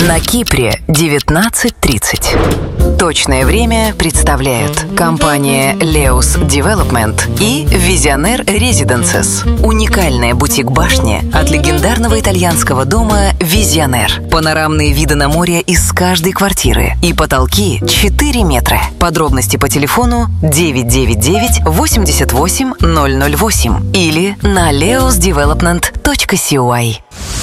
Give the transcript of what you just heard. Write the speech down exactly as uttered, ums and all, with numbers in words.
На Кипре девятнадцать тридцать. Точное время представляют компания Leus Development и Visionaire Residences. Уникальная бутик-башня от легендарного итальянского дома Visionaire. Панорамные виды на море из каждой квартиры и потолки четыре метра. Подробности по телефону девять девять девять восемьдесят восемь ноль ноль восемь или на leus development точка си уай.